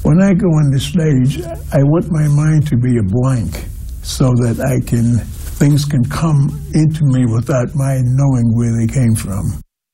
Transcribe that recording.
When I go on the stage, I want my mind to be a blank so that things can come into me without my knowing where they came from.